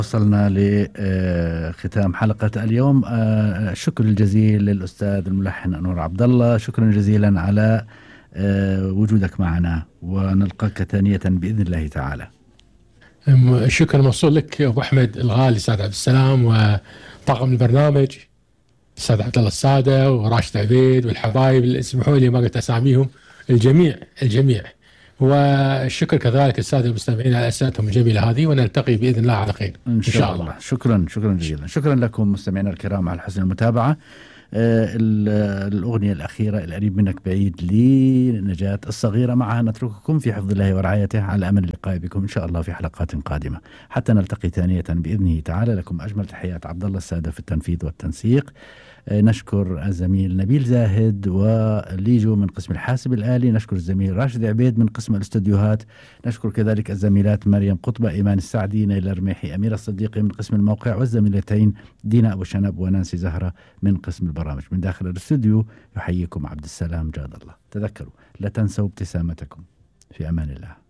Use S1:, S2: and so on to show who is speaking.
S1: وصلنا لختام حلقة اليوم. الشكر الجزيل للأستاذ الملحن أنور عبد الله، شكرا جزيلا على وجودك معنا، ونلقاك ثانية بإذن الله تعالى.
S2: الشكر موصول لك أبو أحمد الغالي أستاذ عبد السلام وطاقم البرنامج أستاذ عبد الله السادة وراشد عبيد والحبايب اللي اسمحوا لي ما قلت أساميهم، الجميع. والشكر كذلك السادة المستمعين على أسئلتهم الجميلة هذه، ونلتقي بإذن الله على خير إن شاء الله.
S1: شكرا جزيلا. شكرا لكم مستمعينا الكرام على حسن المتابعة. الأغنية الأخيرة القريب منك بعيد لنجاة الصغيرة، معها نترككم في حفظ الله ورعايته، على أمل اللقاء بكم إن شاء الله في حلقات قادمة حتى نلتقي ثانية بإذنه تعالى. لكم أجمل تحيات عبد الله السادة في التنفيذ والتنسيق. نشكر الزميل نبيل زاهد وليجو من قسم الحاسب الآلي، نشكر الزميل راشد عبيد من قسم الاستوديوهات، نشكر كذلك الزميلات مريم قطبة، إيمان السعدي، نيلة رميحي، أميرة الصديقي من قسم الموقع، والزميلتين دينا أبو شنب ونانسي زهرة من قسم البرامج. من داخل الاستوديو يحييكم عبد السلام جاد الله. تذكروا لا تنسوا ابتسامتكم. في أمان الله.